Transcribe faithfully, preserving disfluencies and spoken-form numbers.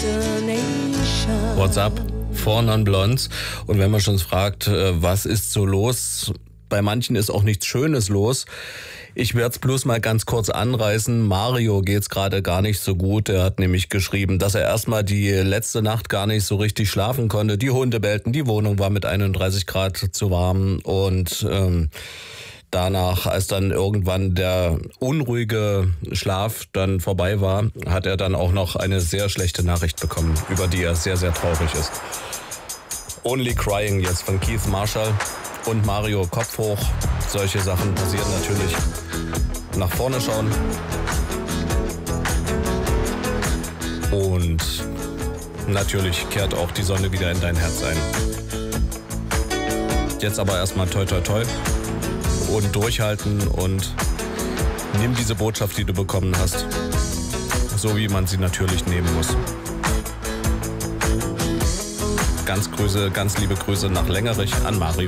What's up? Four Non Blondes. Und wenn man schon fragt, was ist so los? Bei manchen ist auch nichts Schönes los. Ich werde es bloß mal ganz kurz anreißen. Mario geht's gerade gar nicht so gut. Er hat nämlich geschrieben, dass er erstmal die letzte Nacht gar nicht so richtig schlafen konnte. Die Hunde bellten, die Wohnung war mit einunddreißig Grad zu warm. Und ähm, danach, als dann irgendwann der unruhige Schlaf dann vorbei war, hat er dann auch noch eine sehr schlechte Nachricht bekommen, über die er sehr, sehr traurig ist. Only Crying jetzt von Keith Marshall. Und Mario, Kopf hoch. Solche Sachen passieren natürlich. Nach vorne schauen. Und natürlich kehrt auch die Sonne wieder in dein Herz ein. Jetzt aber erstmal toi toi toi. Und durchhalten und nimm diese Botschaft, die du bekommen hast. So wie man sie natürlich nehmen muss. Ganz Grüße, ganz liebe Grüße nach Längerich an Mario.